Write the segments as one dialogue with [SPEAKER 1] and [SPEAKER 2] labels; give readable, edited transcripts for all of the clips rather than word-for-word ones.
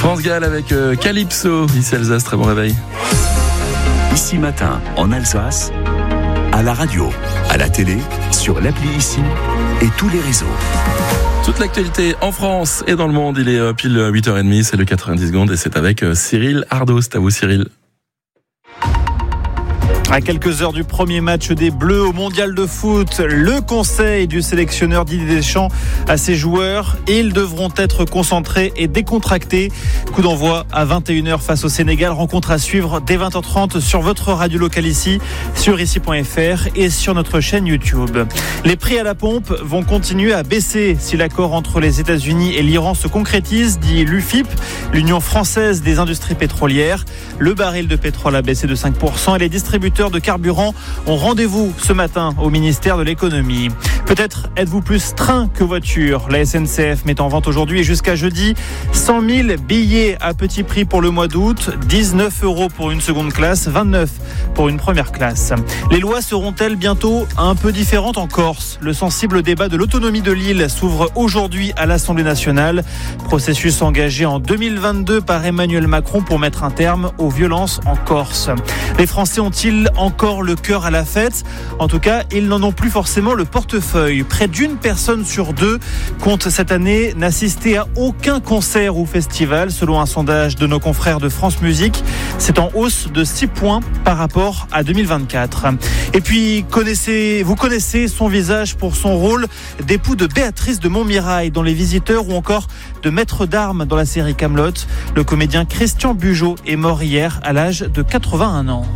[SPEAKER 1] France Gall avec Calypso, ici Alsace, très bon réveil.
[SPEAKER 2] Ici Matin, en Alsace, à la radio, à la télé, sur l'appli Ici et tous les réseaux.
[SPEAKER 1] Toute l'actualité en France et dans le monde, il est pile 8h30, c'est le 90 secondes et c'est avec Cyril Ardo. C'est à vous Cyril.
[SPEAKER 3] À quelques heures du premier match des Bleus au Mondial de foot, le conseil du sélectionneur Didier Deschamps à ses joueurs, ils devront être concentrés et décontractés. Coup d'envoi à 21h face au Sénégal, rencontre à suivre dès 20h30 sur votre radio locale ici, sur ici.fr et sur notre chaîne YouTube. Les prix à la pompe vont continuer à baisser si l'accord entre les États-Unis et l'Iran se concrétise, dit l'UFIP, l'Union française des industries pétrolières. Le baril de pétrole a baissé de 5% et les distributeurs de carburant ont rendez-vous ce matin au ministère de l'économie. Peut-être êtes-vous plus train que voiture. La SNCF met en vente aujourd'hui et jusqu'à jeudi 100 000 billets à petit prix pour le mois d'août, 19 € pour une seconde classe, 29 pour une première classe. Les lois seront-elles bientôt un peu différentes en Corse ? Le sensible débat de l'autonomie de l'île s'ouvre aujourd'hui à l'Assemblée nationale. Processus engagé en 2022 par Emmanuel Macron pour mettre un terme aux violences en Corse. Les Français ont-ils encore le cœur à la fête ? En tout cas, ils n'en ont plus forcément le portefeuille. Près d'une personne sur deux compte cette année n'assister à aucun concert ou festival, selon un sondage de nos confrères de France Musique. C'est en hausse de 6 points par rapport à 2024. Et puis, vous connaissez son visage pour son rôle d'époux de Béatrice de Montmirail dans Les Visiteurs ou encore de maître d'armes dans la série Kaamelott. Le comédien Christian Bugeaud est mort hier à l'âge de 81 ans.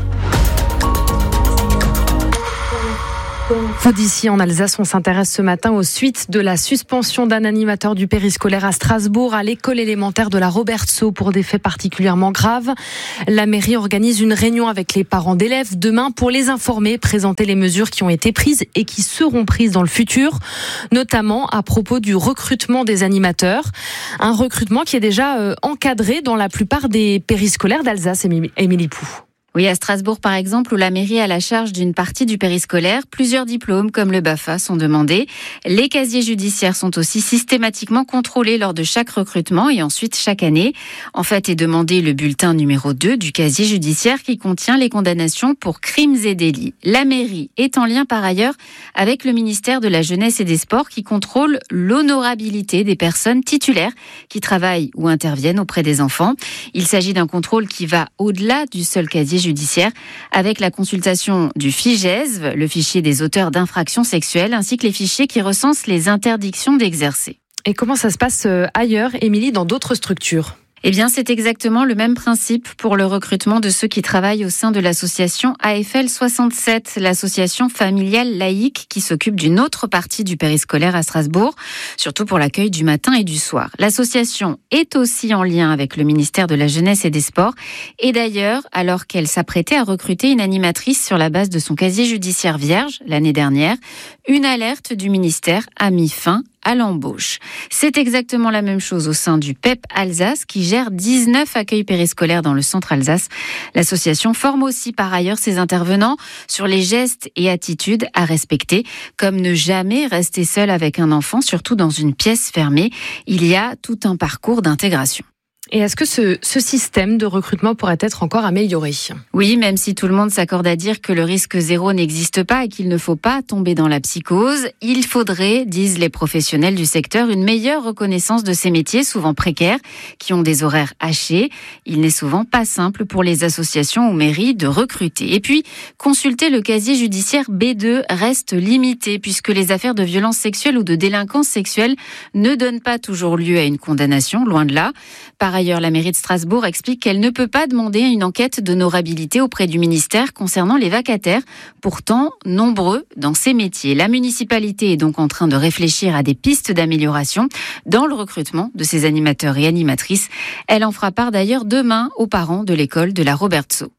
[SPEAKER 4] D'ici en Alsace, on s'intéresse ce matin aux suites de la suspension d'un animateur du périscolaire à Strasbourg à l'école élémentaire de la Robertsau pour des faits particulièrement graves. La mairie organise une réunion avec les parents d'élèves demain pour les informer, présenter les mesures qui ont été prises et qui seront prises dans le futur, notamment à propos du recrutement des animateurs. Un recrutement qui est déjà encadré dans la plupart des périscolaires d'Alsace, Émilie Pou.
[SPEAKER 5] Oui, à Strasbourg, par exemple, où la mairie a la charge d'une partie du périscolaire, plusieurs diplômes, comme le BAFA, sont demandés. Les casiers judiciaires sont aussi systématiquement contrôlés lors de chaque recrutement et ensuite chaque année. En fait, est demandé le bulletin numéro 2 du casier judiciaire qui contient les condamnations pour crimes et délits. La mairie est en lien par ailleurs avec le ministère de la Jeunesse et des Sports qui contrôle l'honorabilité des personnes titulaires qui travaillent ou interviennent auprès des enfants. Il s'agit d'un contrôle qui va au-delà du seul casier judiciaire, avec la consultation du FIJESV, le fichier des auteurs d'infractions sexuelles, ainsi que les fichiers qui recensent les interdictions d'exercer.
[SPEAKER 4] Et comment ça se passe ailleurs, Émilie, dans d'autres structures ?
[SPEAKER 5] Eh bien, c'est exactement le même principe pour le recrutement de ceux qui travaillent au sein de l'association AFL 67, l'association familiale laïque qui s'occupe d'une autre partie du périscolaire à Strasbourg, surtout pour l'accueil du matin et du soir. L'association est aussi en lien avec le ministère de la Jeunesse et des Sports. Et d'ailleurs, alors qu'elle s'apprêtait à recruter une animatrice sur la base de son casier judiciaire vierge l'année dernière, une alerte du ministère a mis fin à l'embauche. C'est exactement la même chose au sein du PEP Alsace qui gère 19 accueils périscolaires dans le centre Alsace. L'association forme aussi par ailleurs ses intervenants sur les gestes et attitudes à respecter, comme ne jamais rester seul avec un enfant, surtout dans une pièce fermée. Il y a tout un parcours d'intégration.
[SPEAKER 4] Et est-ce que ce système de recrutement pourrait être encore amélioré ?
[SPEAKER 5] Oui, même si tout le monde s'accorde à dire que le risque zéro n'existe pas et qu'il ne faut pas tomber dans la psychose, il faudrait, disent les professionnels du secteur, une meilleure reconnaissance de ces métiers, souvent précaires, qui ont des horaires hachés. Il n'est souvent pas simple pour les associations ou mairies de recruter. Et puis, consulter le casier judiciaire B2 reste limité, puisque les affaires de violence sexuelle ou de délinquance sexuelle ne donnent pas toujours lieu à une condamnation, loin de là. Par ailleurs, la mairie de Strasbourg explique qu'elle ne peut pas demander une enquête d'honorabilité auprès du ministère concernant les vacataires, pourtant nombreux dans ces métiers. La municipalité est donc en train de réfléchir à des pistes d'amélioration dans le recrutement de ces animateurs et animatrices. Elle en fera part d'ailleurs demain aux parents de l'école de la Robertsau.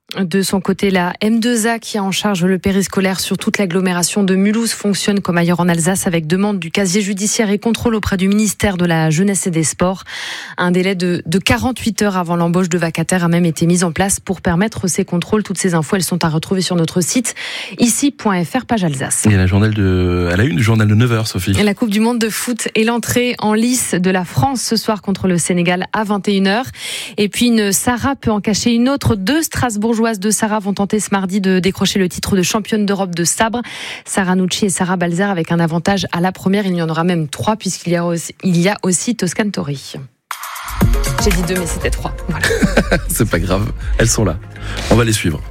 [SPEAKER 4] De son côté, la M2A qui a en charge le périscolaire sur toute l'agglomération de Mulhouse fonctionne comme ailleurs en Alsace avec demande du casier judiciaire et contrôle auprès du ministère de la Jeunesse et des Sports. Un délai de 48 heures avant l'embauche de vacataires a même été mis en place pour permettre ces contrôles. Toutes ces infos, elles sont à retrouver sur notre site ici.fr, page Alsace.
[SPEAKER 1] Et à la une du journal de 9h, Sophie.
[SPEAKER 4] Et la Coupe du Monde de foot et l'entrée en lice de la France ce soir contre le Sénégal à 21h. Et puis une Sarah peut en cacher une autre. 2 Strasbourgeoises de Sarah vont tenter ce mardi de décrocher le titre de championne d'Europe de sabre. Sarah Nucci et Sarah Balzer avec un avantage à la première. Il y en aura même 3 puisqu'il y a aussi Toscan Tori. J'ai dit 2 mais c'était 3. Voilà.
[SPEAKER 1] C'est pas grave, elles sont là. On va les suivre.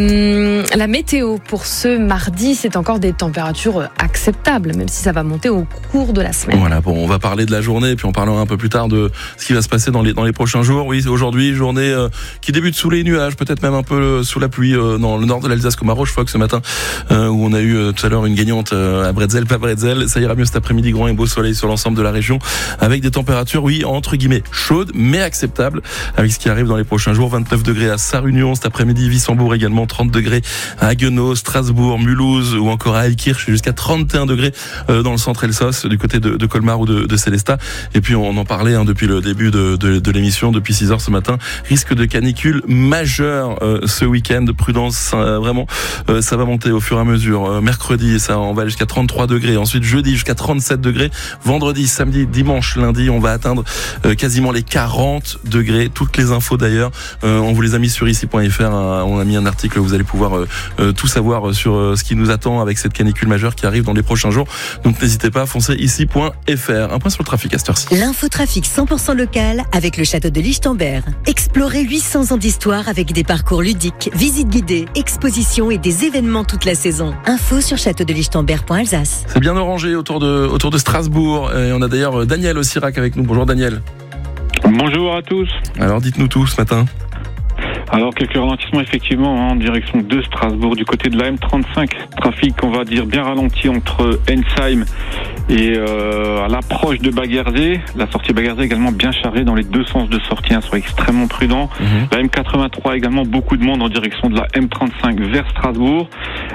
[SPEAKER 4] La météo pour ce mardi, c'est encore des températures acceptables, même si ça va monter au cours de la semaine.
[SPEAKER 1] Voilà, bon, on va parler de la journée, puis on parlera un peu plus tard de ce qui va se passer dans les prochains jours. Oui, aujourd'hui, journée qui débute sous les nuages, peut-être même un peu sous la pluie dans le nord de l'Alsace, comme à Rochefock ce matin, où on a eu tout à l'heure une gagnante à Bretzel, pas Bretzel. Ça ira mieux cet après-midi, grand et beau soleil sur l'ensemble de la région, avec des températures, oui, entre guillemets, chaudes, mais acceptables, avec ce qui arrive dans les prochains jours. 29 degrés à Sarre-Union cet après-midi, Wissembourg également, 30 degrés à Haguenau, Strasbourg, Mulhouse ou encore à Elkirch, jusqu'à 31 degrés dans le centre Elsos, du côté de Colmar ou de Célestat. Et puis on en parlait depuis le début de l'émission, depuis 6h ce matin, risque de canicule majeur ce week-end. Prudence, vraiment, ça va monter au fur et à mesure. Mercredi, ça on va jusqu'à 33 degrés. Ensuite jeudi jusqu'à 37 degrés. Vendredi, samedi, dimanche, lundi, on va atteindre quasiment les 40 degrés. Toutes les infos d'ailleurs, on vous les a mis sur ici.fr. On a mis un article, vous allez pouvoir tout savoir sur ce qui nous attend avec cette canicule majeure qui arrive dans les prochains jours. Donc n'hésitez pas à foncer ici.fr. Un point sur le trafic à cette heure-ci.
[SPEAKER 6] L'infotrafic 100% local avec le château de Lichtenberg. Explorez 800 ans d'histoire avec des parcours ludiques, visites guidées, expositions et des événements toute la saison. Info sur châteaudelichtenberg.alsace.
[SPEAKER 1] C'est bien orangé autour de Strasbourg. Et on a d'ailleurs Daniel Ossirac avec nous. Bonjour Daniel.
[SPEAKER 7] Bonjour à tous.
[SPEAKER 1] Alors dites-nous tout ce matin.
[SPEAKER 7] Alors quelques ralentissements effectivement en direction de Strasbourg du côté de la M35. Trafic on va dire bien ralenti entre Ensheim et à l'approche de Baguerzé. La sortie Baguerzé également bien chargée dans les deux sens de sortie, soyez extrêmement prudents. La M83 également beaucoup de monde en direction de la M35 vers Strasbourg.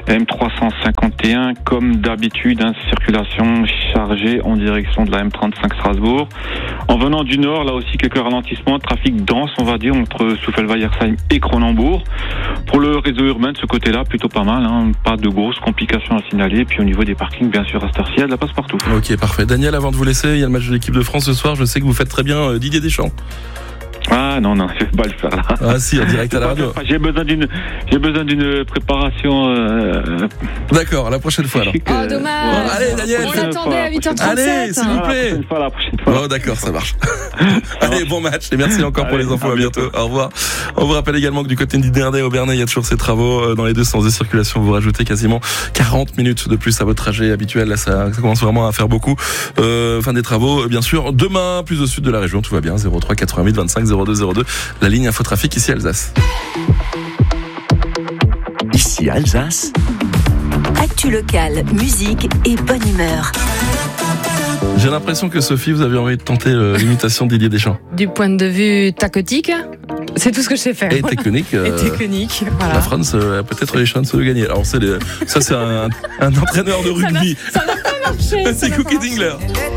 [SPEAKER 7] M351 comme d'habitude, circulation chargée en direction de la M35 Strasbourg. En venant du nord, là aussi quelques ralentissements, trafic dense on va dire entre Souffelweyersheim et Cronenbourg. Pour le réseau urbain de ce côté-là, plutôt pas mal, pas de grosses complications à signaler. Puis au niveau des parkings, bien sûr, à cette heure-ci, il y a de la passe-partout.
[SPEAKER 1] Ok, parfait. Daniel, avant de vous laisser, il y a le match de l'équipe de France ce soir. Je sais que vous faites très bien Didier Deschamps.
[SPEAKER 7] Ah non, je vais pas le faire là.
[SPEAKER 1] Ah si, en direct à la radio.
[SPEAKER 7] J'ai besoin d'une préparation.
[SPEAKER 1] D'accord, la prochaine fois alors.
[SPEAKER 4] Oh dommage.
[SPEAKER 1] Bon, allez Daniel,
[SPEAKER 4] on l'attendait à 8h37.
[SPEAKER 1] Allez, s'il vous plaît.
[SPEAKER 7] La prochaine fois.
[SPEAKER 1] Oh d'accord, ça marche. Allez, bon match et merci encore pour les infos. À bientôt. Au revoir. On vous rappelle également que du côté d'Indernay au Bernay, il y a toujours ces travaux dans les deux sens de circulation. Vous rajoutez quasiment 40 minutes de plus à votre trajet habituel. Là, ça commence vraiment à faire beaucoup. Fin des travaux, bien sûr. Demain, plus au sud de la région, tout va bien. 03 88 25 0202. La ligne Infotrafic ici Alsace.
[SPEAKER 2] Ici Alsace.
[SPEAKER 6] Actu locale, musique et bonne humeur.
[SPEAKER 1] J'ai l'impression que Sophie, vous avez envie de tenter l'imitation de Didier Deschamps.
[SPEAKER 4] Du point de vue tacotique, c'est tout ce que je sais faire.
[SPEAKER 1] Et technique.
[SPEAKER 4] Et technique, voilà.
[SPEAKER 1] La France a peut-être les chances de gagner. Alors ça c'est un entraîneur de rugby.
[SPEAKER 4] Ça n'a pas marché.
[SPEAKER 1] C'est Cookie Dingler.